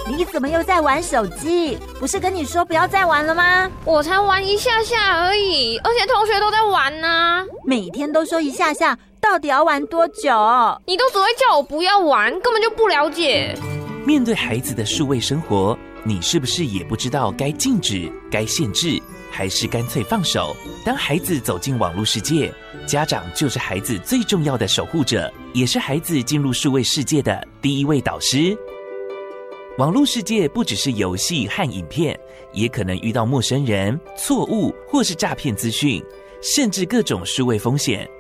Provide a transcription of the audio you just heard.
你怎么又在玩手机？不是跟你说不要再玩了吗？ 我才玩一下下而已，而且同学都在玩啊。 每天都说一下下，到底要玩多久？ 你都只会叫我不要玩，根本就不了解。 面对孩子的数位生活，你是不是也不知道该禁止、该限制，还是干脆放手？当孩子走进网络世界，家长就是孩子最重要的守护者，也是孩子进入数位世界的第一位导师。网络世界不只是游戏和影片，也可能遇到陌生人、错误或是诈骗资讯，甚至各种数位风险。